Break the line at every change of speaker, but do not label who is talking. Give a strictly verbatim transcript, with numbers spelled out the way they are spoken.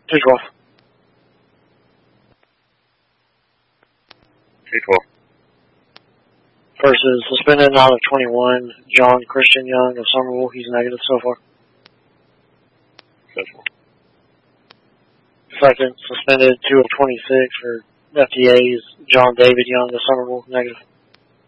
two twelve.
two twelve.
Versus suspended nine of twenty-one, John Christian Young of Somerville. He's negative so far.
Central.
Second, suspended two of twenty-six for F T A's John David Young of Somerville. Negative.